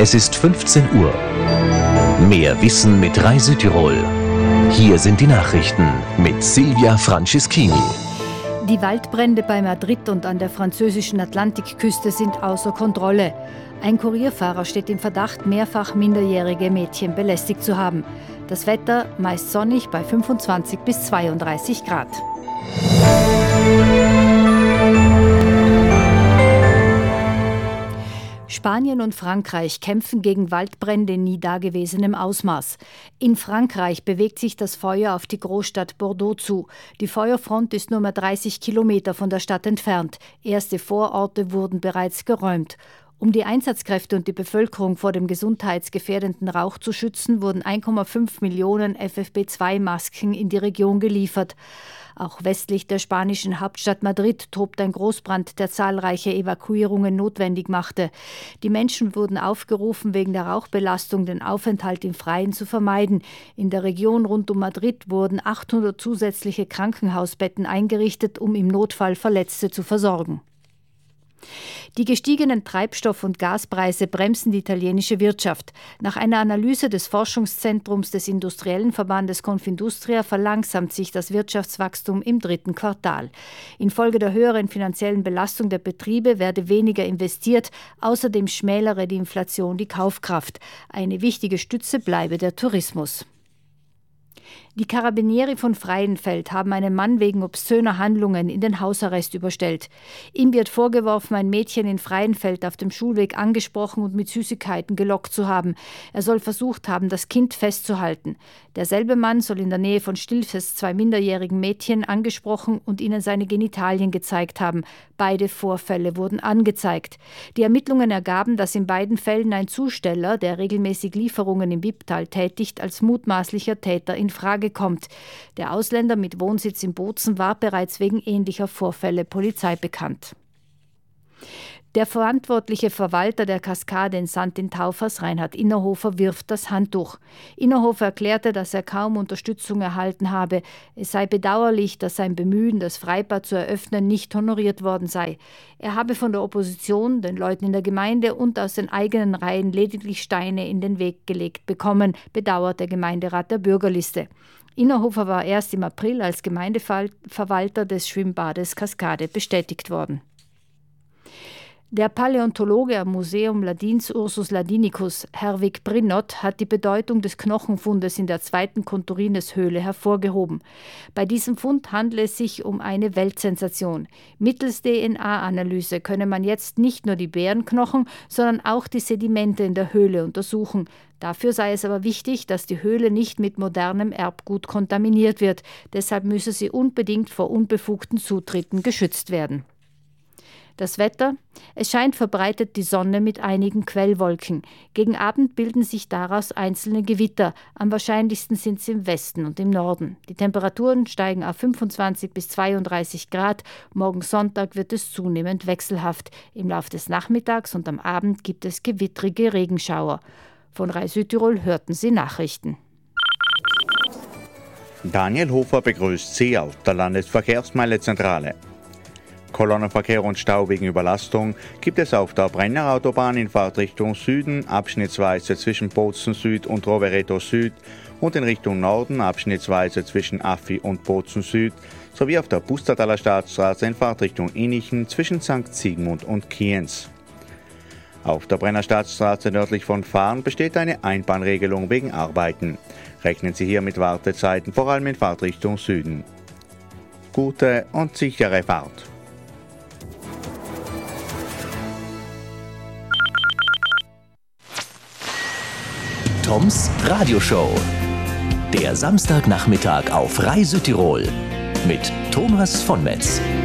Es ist 15 Uhr. Mehr Wissen mit Rai Südtirol. Hier sind die Nachrichten mit Silvia Franceschini. Die Waldbrände bei Madrid und an der französischen Atlantikküste sind außer Kontrolle. Ein Kurierfahrer steht im Verdacht, mehrfach minderjährige Mädchen belästigt zu haben. Das Wetter meist sonnig bei 25 bis 32 Grad. Spanien und Frankreich kämpfen gegen Waldbrände in nie dagewesenem Ausmaß. In Frankreich bewegt sich das Feuer auf die Großstadt Bordeaux zu. Die Feuerfront ist nur mehr 30 Kilometer von der Stadt entfernt. Erste Vororte wurden bereits geräumt. Um die Einsatzkräfte und die Bevölkerung vor dem gesundheitsgefährdenden Rauch zu schützen, wurden 1,5 Millionen FFP2-Masken in die Region geliefert. Auch westlich der spanischen Hauptstadt Madrid tobt ein Großbrand, der zahlreiche Evakuierungen notwendig machte. Die Menschen wurden aufgerufen, wegen der Rauchbelastung den Aufenthalt im Freien zu vermeiden. In der Region rund um Madrid wurden 800 zusätzliche Krankenhausbetten eingerichtet, um im Notfall Verletzte zu versorgen. Die gestiegenen Treibstoff- und Gaspreise bremsen die italienische Wirtschaft. Nach einer Analyse des Forschungszentrums des industriellen Verbandes Confindustria verlangsamt sich das Wirtschaftswachstum im dritten Quartal. Infolge der höheren finanziellen Belastung der Betriebe werde weniger investiert, außerdem schmälere die Inflation die Kaufkraft. Eine wichtige Stütze bleibe der Tourismus. Die Carabinieri von Freienfeld haben einen Mann wegen obszöner Handlungen in den Hausarrest überstellt. Ihm wird vorgeworfen, ein Mädchen in Freienfeld auf dem Schulweg angesprochen und mit Süßigkeiten gelockt zu haben. Er soll versucht haben, das Kind festzuhalten. Derselbe Mann soll in der Nähe von Stilfes 2 minderjährigen Mädchen angesprochen und ihnen seine Genitalien gezeigt haben. Beide Vorfälle wurden angezeigt. Die Ermittlungen ergaben, dass in beiden Fällen ein Zusteller, der regelmäßig Lieferungen im Wipptal tätigt, als mutmaßlicher Täter in Frage kommt. Der Ausländer mit Wohnsitz in Bozen war bereits wegen ähnlicher Vorfälle Polizei bekannt. Der verantwortliche Verwalter der Kaskade in St. Reinhard Innerhofer, wirft das Handtuch. Innerhofer erklärte, dass er kaum Unterstützung erhalten habe. Es sei bedauerlich, dass sein Bemühen, das Freibad zu eröffnen, nicht honoriert worden sei. Er habe von der Opposition, den Leuten in der Gemeinde und aus den eigenen Reihen lediglich Steine in den Weg gelegt bekommen, bedauert der Gemeinderat der Bürgerliste. Innerhofer war erst im April als Gemeindeverwalter des Schwimmbades Kaskade bestätigt worden. Der Paläontologe am Museum Ladins Ursus Ladinicus, Herwig Brinnott, hat die Bedeutung des Knochenfundes in der 2. Konturines-Höhle hervorgehoben. Bei diesem Fund handle es sich um eine Weltsensation. Mittels DNA-Analyse könne man jetzt nicht nur die Bärenknochen, sondern auch die Sedimente in der Höhle untersuchen. Dafür sei es aber wichtig, dass die Höhle nicht mit modernem Erbgut kontaminiert wird. Deshalb müsse sie unbedingt vor unbefugten Zutritten geschützt werden. Das Wetter? Es scheint verbreitet die Sonne mit einigen Quellwolken. Gegen Abend bilden sich daraus einzelne Gewitter. Am wahrscheinlichsten sind sie im Westen und im Norden. Die Temperaturen steigen auf 25 bis 32 Grad. Morgen Sonntag wird es zunehmend wechselhaft. Im Laufe des Nachmittags und am Abend gibt es gewittrige Regenschauer. Von Rai Südtirol hörten Sie Nachrichten. Daniel Hofer begrüßt Sie auf der Landesverkehrsmeilezentrale. Kolonnenverkehr und Stau wegen Überlastung gibt es auf der Brennerautobahn in Fahrtrichtung Süden, abschnittsweise zwischen Bozen Süd und Rovereto Süd und in Richtung Norden, abschnittsweise zwischen Affi und Bozen Süd, sowie auf der Pustertaler Staatsstraße in Fahrtrichtung Innichen zwischen St. Sigmund und Kienz. Auf der Brennerstadtstraße nördlich von Fahren besteht eine Einbahnregelung wegen Arbeiten. Rechnen Sie hier mit Wartezeiten, vor allem in Fahrtrichtung Süden. Gute und sichere Fahrt. Toms Radioshow. Der Samstagnachmittag auf Rai Südtirol mit Thomas von Metz.